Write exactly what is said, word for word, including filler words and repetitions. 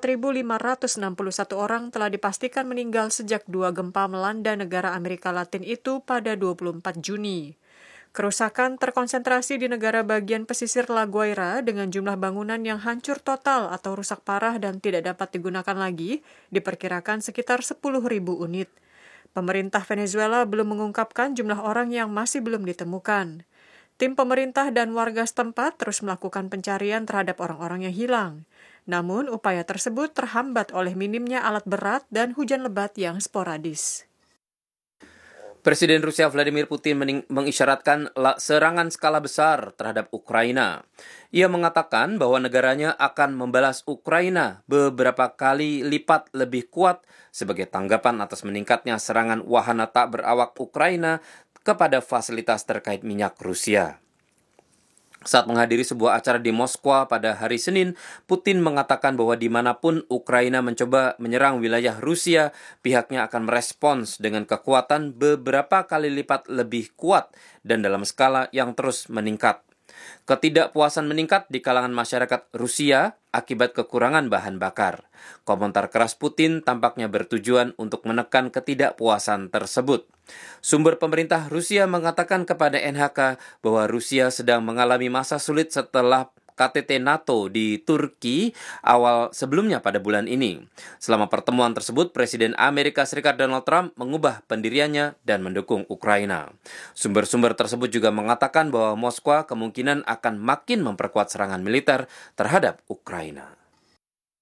ribu lima ratus enam puluh satu orang telah dipastikan meninggal sejak dua gempa melanda negara Amerika Latin itu pada dua puluh empat Juni. Kerusakan terkonsentrasi di negara bagian pesisir La Guaira dengan jumlah bangunan yang hancur total atau rusak parah dan tidak dapat digunakan lagi, diperkirakan sekitar sepuluh ribu unit. Pemerintah Venezuela belum mengungkapkan jumlah orang yang masih belum ditemukan. Tim pemerintah dan warga setempat terus melakukan pencarian terhadap orang-orang yang hilang. Namun, upaya tersebut terhambat oleh minimnya alat berat dan hujan lebat yang sporadis. Presiden Rusia Vladimir Putin mening- mengisyaratkan serangan skala besar terhadap Ukraina. Ia mengatakan bahwa negaranya akan membalas Ukraina beberapa kali lipat lebih kuat sebagai tanggapan atas meningkatnya serangan wahana tak berawak Ukraina kepada fasilitas terkait minyak Rusia. Saat menghadiri sebuah acara di Moskwa pada hari Senin, Putin mengatakan bahwa dimanapun Ukraina mencoba menyerang wilayah Rusia, pihaknya akan merespons dengan kekuatan beberapa kali lipat lebih kuat dan dalam skala yang terus meningkat. Ketidakpuasan meningkat di kalangan masyarakat Rusia akibat kekurangan bahan bakar. Komentar keras Putin tampaknya bertujuan untuk menekan ketidakpuasan tersebut. Sumber pemerintah Rusia mengatakan kepada N H K bahwa Rusia sedang mengalami masa sulit setelah K T T NATO di Turki awal sebelumnya pada bulan ini. Selama pertemuan tersebut, Presiden Amerika Serikat Donald Trump mengubah pendiriannya dan mendukung Ukraina. Sumber-sumber tersebut juga mengatakan bahwa Moskwa kemungkinan akan makin memperkuat serangan militer terhadap Ukraina.